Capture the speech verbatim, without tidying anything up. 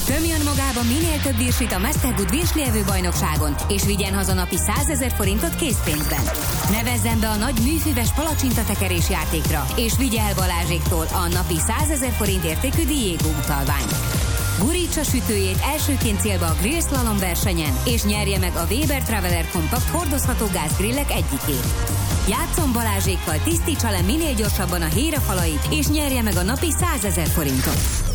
Tömjön magába minél több virsit a Mastergood virslievő bajnokságon, és vigyen haza napi százezer forintot készpénzben. Nevezzen be a nagy műfüves palacsintatekerés játékra, és vigye el Balázséktól a napi százezer forint értékű Diego utalványt. Gurítsa sütőjét elsőként célba a Grill Slalom versenyen, és nyerje meg a Weber Traveler Compact hordozható gázgrillek egyikét. Játszon Balázsékkal, tisztítsa le minél gyorsabban a hírefalait, és nyerje meg a napi százezer forintot.